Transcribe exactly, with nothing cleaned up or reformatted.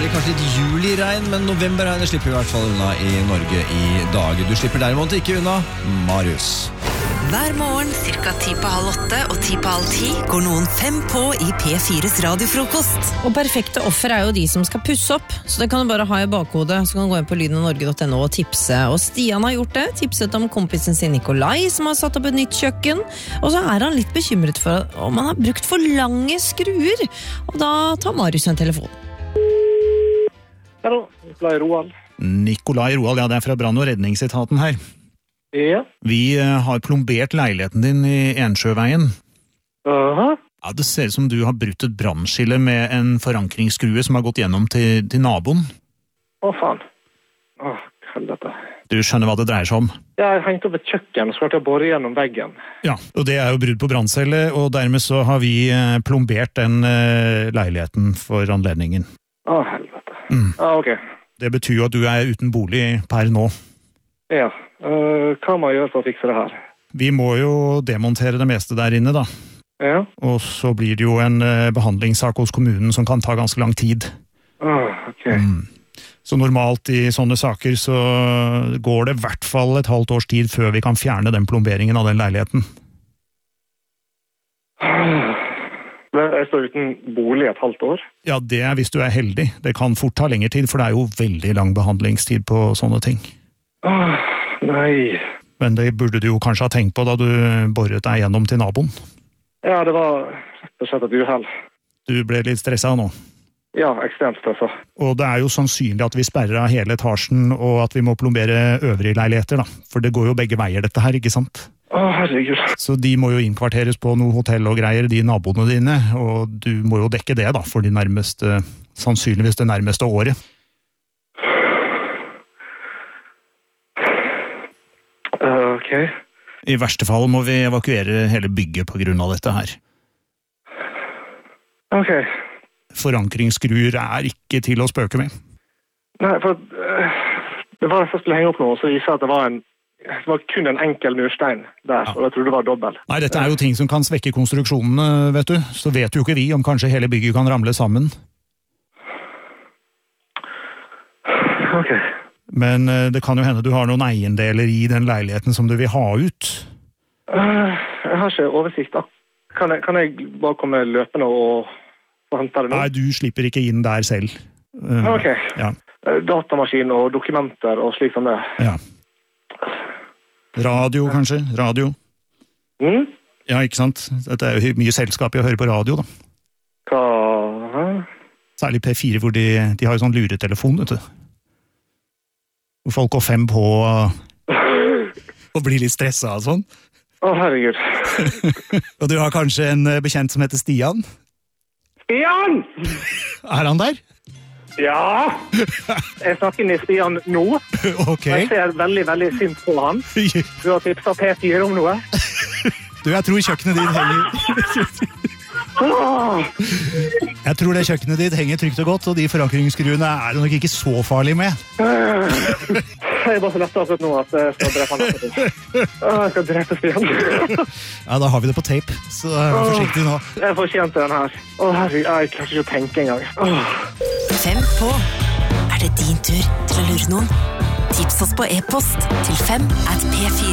blir kanskje litt juliregn, men novemberregnet slipper i hvert fall unna i Norge i dag. Du slipper derimot ikke unna Marius. Hver morgen, cirka ti på halv åtte og ti på halv ti, går noen fem på i P fires radiofrokost. Og perfekte offer er jo de som skal pusse opp, så det kan du bare ha i bakhodet. Så kan du gå inn på lyden av norge punktum no og tipse. Og Stian har gjort det, tipset om kompisen sin Nikolai, som har satt opp et nytt kjøkken. Og så er han litt bekymret for om han har brukt for lange skruer. Og da tar Marius en telefon. Hallo, Nikolai Roald. Nikolai Roald, ja, det er fra Brann- og redningsetaten her. Ja. Vi har plombert leiligheten din i Ensjøveien. Aha. Ja, det ser ut som du har brutt et brannskille med en forankringsskrue som har gått gjennom til, til naboen. Å, faen. Å, helvete. Du skjønner hva det dreier seg om? Jeg har hengt opp et kjøkken, så klarte jeg å bore gjennom veggen. Ja, og det er jo brudd på branncelle, og dermed så har vi plombert den leiligheten for anledningen. Å, helvete. Mm. Ja, ok. Det betyr jo at du er uten bolig per nå. Ja. Uh, hva må jeg gjøre for å fikse det her? Vi må jo demontere det meste der inne, da. Ja. Og så blir det jo en uh, behandlingssak hos kommunen som kan ta ganske lang tid. Ah, ok. Mm. Så normalt i sånne saker så går det i hvert fall et halvt års tid før vi kan fjerne den plomberingen av den leiligheten. Jeg står uten bolig et halvt år? Ja, det er hvis du er heldig. Det kan fort ta lengre tid, for det er jo veldig lang behandlingstid på sånne ting. Åh, nei. Men det burde du jo kanskje ha tenkt på da du boret deg gjennom til naboen. Ja, det var rett og slett et uheld. Du ble litt stresset nå? Ja, ekstremt stresset. Og det er jo sannsynlig at vi sperrer av hele etasjen, og at vi må plombere øvrige leiligheter, da. For det går jo begge veier dette her, ikke sant? Å, herregud. Så de må jo innkvarteres på noe hotell og greier, de naboene dine, og du må jo dekke det da, for de nærmeste, sannsynligvis det nærmeste året. Ok. I verste fall må vi evakuere hele bygget på grunn av dette her. Ok. Forankringsskruer er ikke til å spøke med. Nei, for uh, det var jeg skulle henge opp noe, så viser at det var en det var kun en enkel murstein der, ja. Og jeg trodde det var dobbelt. Nei, dette er jo ting som kan svekke konstruksjonene, vet du. Så vet jo ikke vi om kanskje hele bygget kan ramle sammen. Ok. Men det kan jo hende du har noen eiendeler i den leiligheten som du vil ha ut. Uh, jeg har ikke oversikt da. Kan jeg, kan jeg bare komme løpende og, og hente det nå? Nei, du slipper ikke inn der selv. Uh, ok. Ja. Datamaskin og dokumenter og slik som det. Ja. Radio, kanskje? Radio? Mm? Ja, ikke sant? Dette er jo mye selskap i å høre på radio, da. Hva? Særlig P fire, hvor de, de har jo sånn luretelefon, vet du. Hvor folk går fem på og blir litt stresset og sånn. Å, herregud. Og du har kanskje en bekjent som heter Stian? Stian! Er han der? Ja! Jeg snakker med Stian nå. Ok. Jeg ser veldig, veldig sint på han. Du har tipset P fire om noe. Du, jeg tror kjøkkenet ditt henger... Jeg tror det kjøkkenet ditt henger trygt og godt, og de forankringsskruene er det nok ikke så farlig med. Jeg er bare så lett akkurat nå at jeg skal drepe han etterpå. Jeg skal drepe Stian. Ja, da har vi det på tape, så vær forsiktig nå. Jeg får kjent den her. Å, herregud, jeg klarer ikke å tenke engang. Fem på. Er det din tur til å lure noen? Tips oss på e-post til fem at p fire